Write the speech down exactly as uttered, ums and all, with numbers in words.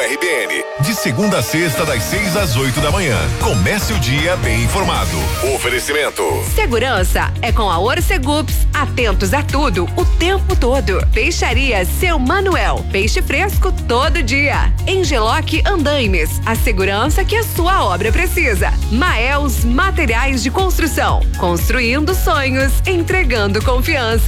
R B N. De segunda a sexta, das seis às oito da manhã. Comece o dia bem informado. Oferecimento. Segurança é com a Orcegups. Atentos a tudo, o tempo todo. Peixaria Seu Manuel. Peixe fresco todo dia. Engeloc Andaimes. A segurança que a sua obra precisa. Maels Materiais de Construção. Construindo sonhos, entregando confiança.